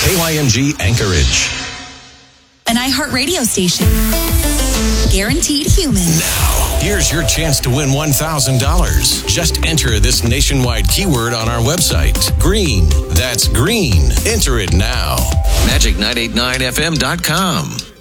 KYMG Anchorage. An iHeartRadio station. Guaranteed human. Now, here's your chance to win $1,000. Just enter this nationwide keyword on our website. Green. That's green. Enter it now. Magic989FM.com.